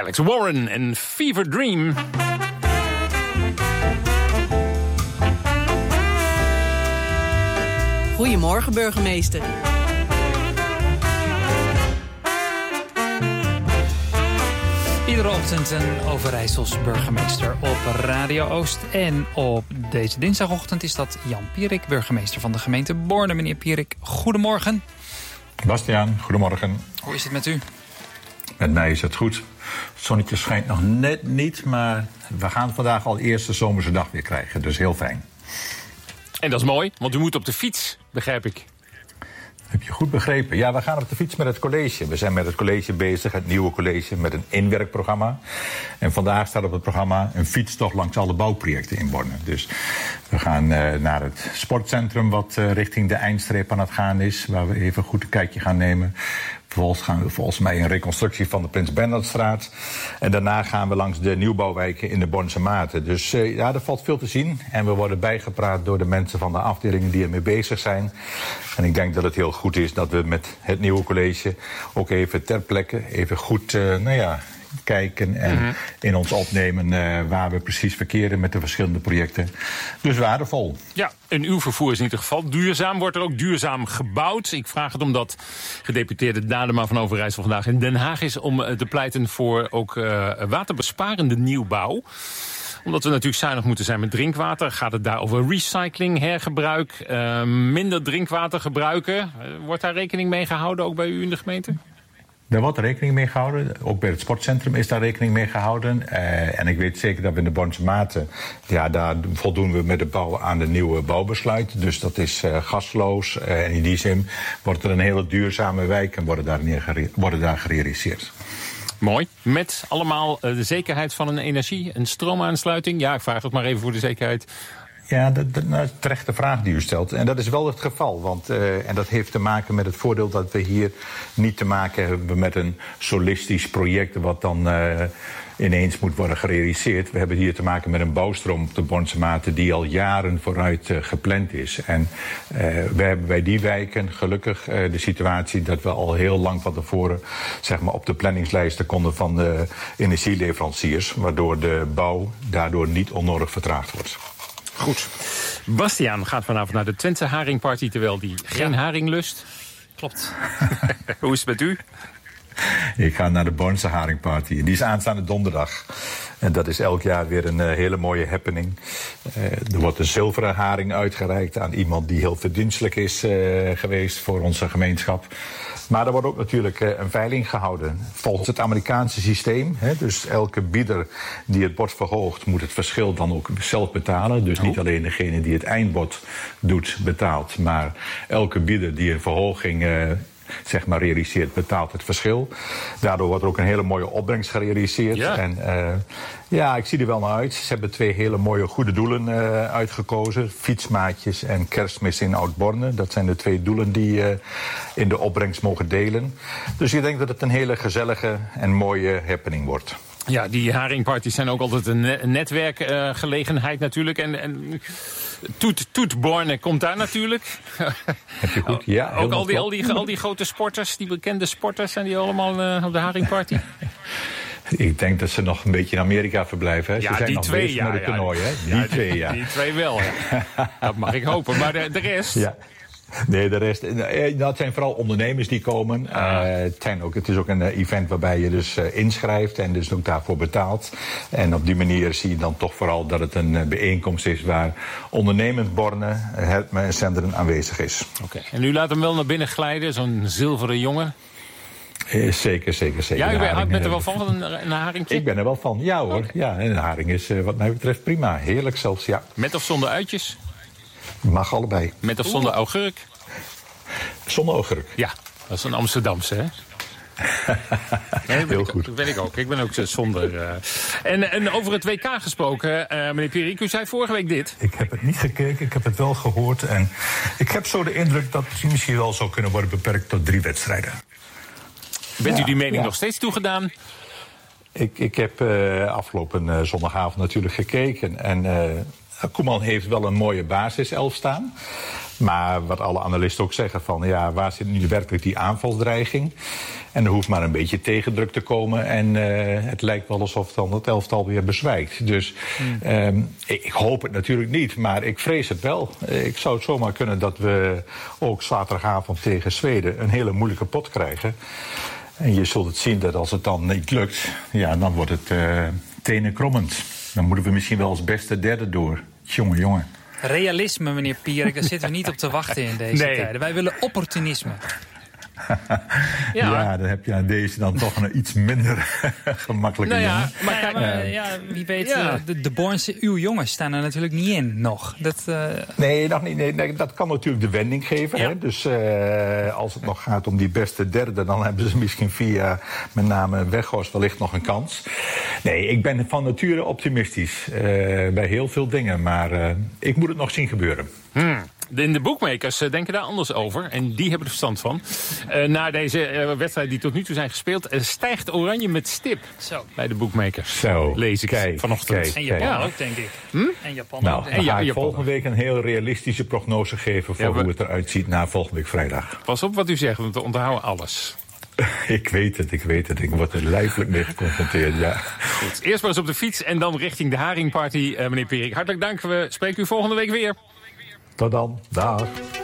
Alex Warren en Fever Dream. Goedemorgen, burgemeester. Iedere ochtend een Overijssels burgemeester op Radio Oost. En op deze dinsdagochtend is dat Jan Pierik, burgemeester van de gemeente Borne. Meneer Pierik, goedemorgen. Bastiaan, goedemorgen. Hoe is het met u? Met mij is het goed. Het zonnetje schijnt nog net niet, maar we gaan vandaag al de eerste zomerse dag weer krijgen. Dus heel fijn. En dat is mooi, want u moet op de fiets, begrijp ik. Heb je goed begrepen? Ja, we gaan op de fiets met het college. We zijn met het college bezig, het nieuwe college, met een inwerkprogramma. En vandaag staat op het programma een fietstocht langs alle bouwprojecten in Borne. Dus we gaan naar het sportcentrum wat richting de eindstreep aan het gaan is. Waar we even goed een kijkje gaan nemen. Vervolgens gaan we volgens mij een reconstructie van de Prins Bernhardstraat. En daarna gaan we langs de nieuwbouwwijken in de Bornse Maten. Dus ja, er valt veel te zien. En we worden bijgepraat door de mensen van de afdelingen die ermee bezig zijn. En ik denk dat het heel goed is dat we met het nieuwe college ook even ter plekke even goed kijken en in ons opnemen waar we precies verkeren met de verschillende projecten. Dus waardevol. Ja, en uw vervoer is in ieder geval duurzaam. Wordt er ook duurzaam gebouwd? Ik vraag het omdat gedeputeerde Dadema van Overijssel vandaag in Den Haag is om te pleiten voor ook waterbesparende nieuwbouw. Omdat we natuurlijk zuinig moeten zijn met drinkwater. Gaat het daar over recycling, hergebruik, minder drinkwater gebruiken? Wordt daar rekening mee gehouden, ook bij u in de gemeente? Daar wordt rekening mee gehouden. Ook bij het sportcentrum is daar rekening mee gehouden. En ik weet zeker dat we in de Bornse Maten, ja, daar voldoen we met de bouw aan de nieuwe bouwbesluit. Dus dat is gasloos. En in die zin wordt er een hele duurzame wijk en worden daar gerealiseerd. Mooi. Met allemaal de zekerheid van een stroomaansluiting. Ja, ik vraag het maar even voor de zekerheid. Ja, dat is een terechte vraag die u stelt. En dat is wel het geval. Want, en dat heeft te maken met het voordeel dat we hier niet te maken hebben met een solistisch project wat dan ineens moet worden gerealiseerd. We hebben hier te maken met een bouwstroom op de Bornse Maten die al jaren vooruit gepland is. En we hebben bij die wijken gelukkig de situatie dat we al heel lang van tevoren zeg maar, op de planningslijsten konden van de energieleveranciers. Waardoor de bouw daardoor niet onnodig vertraagd wordt. Goed. Bastiaan gaat vanavond naar de Twentse Haringparty, terwijl die geen haring lust. Klopt. Hoe is het met u? Ik ga naar de Bornse Haringparty. Die is aanstaande donderdag. En dat is elk jaar weer een hele mooie happening. Er wordt een zilveren haring uitgereikt aan iemand die heel verdienstelijk is geweest voor onze gemeenschap. Maar er wordt ook natuurlijk een veiling gehouden. Volgens het Amerikaanse systeem, dus elke bieder die het bod verhoogt, moet het verschil dan ook zelf betalen. Dus niet alleen degene die het eindbod doet, betaalt. Maar elke bieder die een verhoging zeg maar realiseert, betaalt het verschil. Daardoor wordt er ook een hele mooie opbrengst gerealiseerd. Ja. En ja, ik zie er wel naar uit. Ze hebben 2 hele mooie goede doelen uitgekozen. Fietsmaatjes en Kerstmis in Oud-Borne. Dat zijn de 2 doelen die in de opbrengst mogen delen. Dus ik denk dat het een hele gezellige en mooie happening wordt. Ja, die haringparties zijn ook altijd een netwerkgelegenheid natuurlijk. En Toet Borne komt daar natuurlijk. Heb je goed? Ja, ook al die grote sporters, die bekende sporters, zijn die allemaal op de haringparty? Ik denk dat ze nog een beetje in Amerika verblijven. Hè? Ja, ze zijn die nog 2, bezig met het toernooi. Hè? Die 2, ja. Die 2 wel, ja. Dat mag ik hopen. Maar de rest... Ja. Nee, de rest. Dat zijn vooral ondernemers die komen. Het is ook een event waarbij je dus inschrijft en dus ook daarvoor betaalt. En op die manier zie je dan toch vooral dat het een bijeenkomst is waar ondernemend Borne, Hertme en Senderen aanwezig is. Oké. En u laat hem wel naar binnen glijden, zo'n zilveren jongen? Zeker. Ja, u bent er wel van, een haringje? Ik ben er wel van, ja hoor. Okay. Ja, en een haring is wat mij betreft prima. Heerlijk zelfs, ja. Met of zonder uitjes? Mag allebei. Met of zonder augurk? Zonder augurk. Ja, dat is een Amsterdamse, hè? Nee, heel goed. Dat ben ik ook. Ik ben ook zonder. En over het WK gesproken, meneer Pierik, u zei vorige week dit. Ik heb het niet gekeken, ik heb het wel gehoord. En ik heb zo de indruk dat het misschien wel zou kunnen worden beperkt tot 3 wedstrijden. Bent u die mening nog steeds toegedaan? Ik heb afgelopen zondagavond natuurlijk gekeken. En Koeman heeft wel een mooie basiself staan. Maar wat alle analisten ook zeggen van, ja, waar zit nu werkelijk die aanvalsdreiging? En er hoeft maar een beetje tegendruk te komen. En het lijkt wel alsof dan het elftal weer bezwijkt. Dus ik hoop het natuurlijk niet, maar ik vrees het wel. Ik zou het zomaar kunnen dat we ook zaterdagavond tegen Zweden een hele moeilijke pot krijgen. En je zult het zien dat als het dan niet lukt, ja, dan wordt het tenenkrommend. Dan moeten we misschien wel als beste derde door. Jongen. Realisme, meneer Pierik, daar zitten we niet op te wachten in deze tijden. Wij willen opportunisme. Ja, dan heb je aan deze dan toch een iets minder gemakkelijke jongen. Maar wie weet, de Bornse, uw jongens staan er natuurlijk niet in nog. Nee, nog niet. Nee, dat kan natuurlijk de wending geven. Ja. Hè? Dus als het nog gaat om die beste derde, dan hebben ze misschien via met name Weghorst wellicht nog een kans. Nee, ik ben van nature optimistisch bij heel veel dingen, maar ik moet het nog zien gebeuren. De bookmakers denken daar anders over. En die hebben er verstand van. Na deze wedstrijd die tot nu toe zijn gespeeld, stijgt Oranje met stip. Zo. Bij de bookmakers. Zo. Lees ik vanochtend. En Japan ook, denk ik. En Japan nou, ook. Dan ga ik volgende week een heel realistische prognose geven voor hoe het eruit ziet na volgende week vrijdag. Pas op wat u zegt, want we onthouden alles. Ik weet het. Ik word er lijfelijk mee geconfronteerd, ja. Goed, eerst maar eens op de fiets en dan richting de Haringparty. Meneer Pierik, hartelijk dank. We spreken u volgende week weer. Tot dan. Dag.